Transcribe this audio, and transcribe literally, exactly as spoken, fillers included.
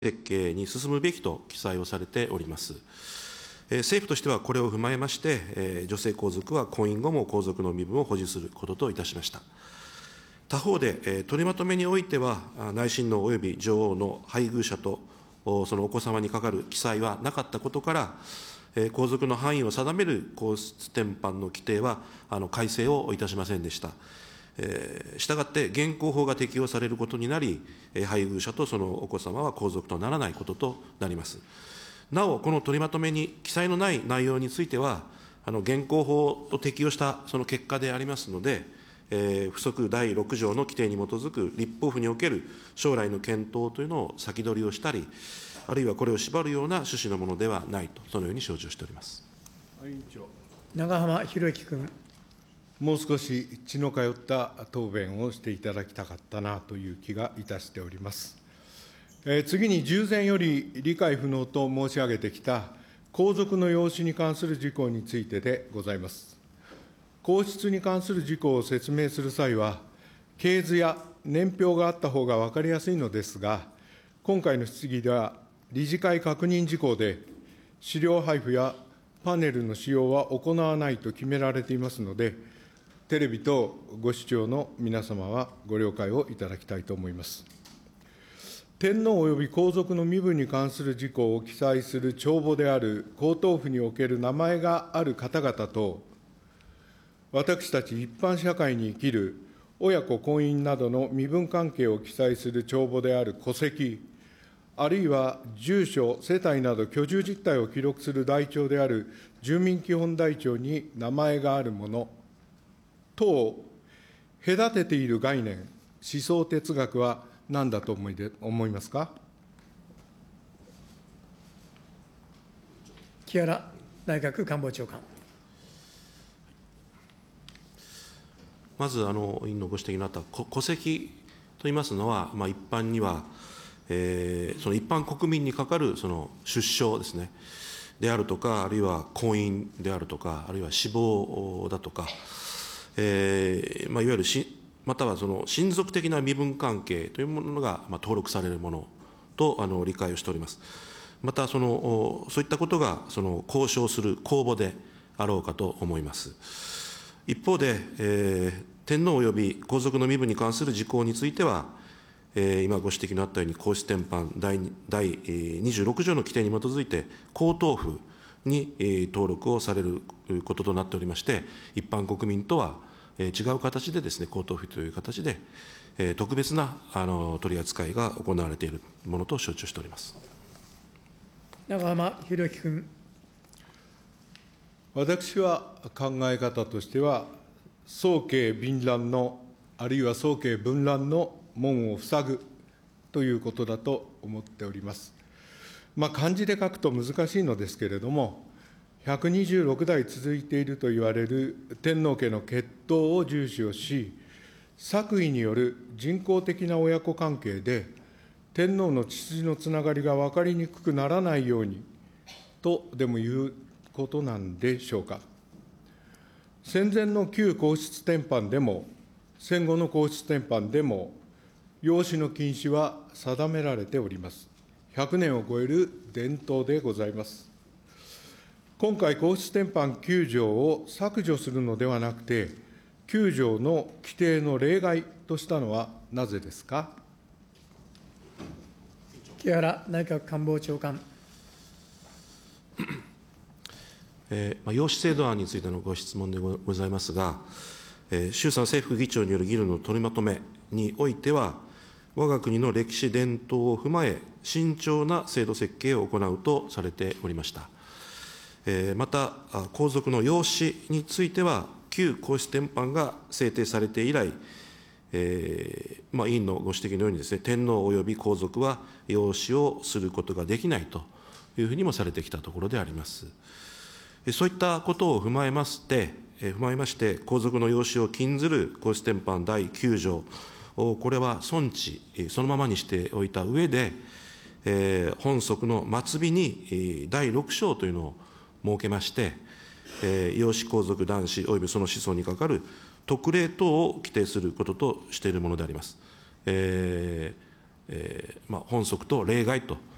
設計に進むべきと記載をされております。政府としてはこれを踏まえまして、女性皇族は婚姻後も皇族の身分を保持することといたしました。他方で、取りまとめにおいては、内親王及び女王の配偶者とそのお子様にかかる記載はなかったことから、皇族の範囲を定める皇室典範の規定はあの改正をいたしませんでした。したがって、現行法が適用されることになり、配偶者とそのお子様は皇族とならないこととなります。なお、この取りまとめに記載のない内容については、あの現行法を適用したその結果でありますので、えー、附則だいろく条の規定に基づく立法府における将来の検討というのを先取りをしたり、あるいはこれを縛るような趣旨のものではないと、そのように承知をしております。 長浜博之君。 もう少し血の通った答弁をしていただきたかったなという気がいたしております。えー、次に従前より理解不能と申し上げてきた皇族の養子に関する事項についてでございます。皇室に関する事項を説明する際は、系図や年表があった方が分かりやすいのですが、今回の質疑では、理事会確認事項で、資料配布やパネルの使用は行わないと決められていますので、テレビ等ご視聴の皆様はご了解をいただきたいと思います。天皇及び皇族の身分に関する事項を記載する帳簿である皇統譜における名前がある方々と、私たち一般社会に生きる親子婚姻などの身分関係を記載する帳簿である戸籍、あるいは住所、世帯など居住実態を記録する台帳である住民基本台帳に名前があるもの等を隔てている概念、思想哲学は何だと思いで思いますか。 木原内閣官房長官。 まず、あの委員のご指摘のあった戸籍といいますのは、まあ、一般には、えー、その一般国民にかかるその出生ですね、であるとか、あるいは婚姻であるとか、あるいは死亡だとか、えーまあ、いわゆるし、またはその親族的な身分関係というものが、まあ、登録されるものとあの理解をしております。またその、そういったことがその交渉する公募であろうかと思います。一方で、えー、天皇及び皇族の身分に関する事項については、えー、今ご指摘のあったように、皇室典範第にじゅうろく条の規定に基づいて、皇統譜に、えー、登録をされることとなっておりまして、一般国民とは、えー、違う形でですね、皇統譜という形で、えー、特別なあの取り扱いが行われているものと承知をしております。 長浜博之君。 私は考え方としては、早慶敏乱の、あるいは早慶文乱の門を塞ぐということだと思っております。まあ、漢字で書くと難しいのですけれども、ひゃくにじゅうろく代続いていると言われる天皇家の血統を重視をし、作為による人工的な親子関係で、天皇の血筋のつながりが分かりにくくならないようにとでも言うことなんでしょうか。戦前の旧皇室典範でも、戦後の皇室典範でも、養子の禁止は定められております。ひゃく年を超える伝統でございます。今回、皇室典範きゅう条を削除するのではなくて、きゅう条の規定の例外としたのはなぜですか。 木原内閣官房長官。 えーまあ、養子制度案についてのご質問でございますが、えー、衆参政府議長による議論の取りまとめにおいては、我が国の歴史伝統を踏まえ、慎重な制度設計を行うとされておりました。えー、また、皇族の養子については、旧皇室典範が制定されて以来、えーまあ、委員のご指摘のようにですね、天皇及び皇族は養子をすることができないというふうにもされてきたところであります。そういったことを踏まえまして、踏まえまして、皇族の養子を禁ずる皇室典範だいきゅう条、これは存置、そのままにしておいた上で、えー、本則の末尾にだいろく章というのを設けまして、えー、養子皇族男子およびその子孫にかかる特例等を規定することとしているものであります。えーえーまあ、本則と例外と